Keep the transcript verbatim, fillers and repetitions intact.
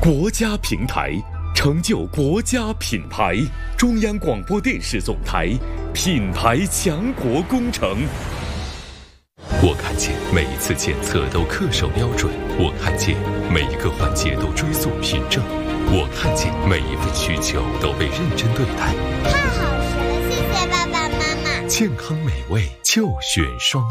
国家平台，成就国家品牌。中央广播电视总台品牌强国工程。 我看见每一次检测都恪守标准，我看见每一个环节都追溯凭证，我看见每一份需求都被认真对待。 太好吃了，谢谢爸爸妈妈。 健康美味就选双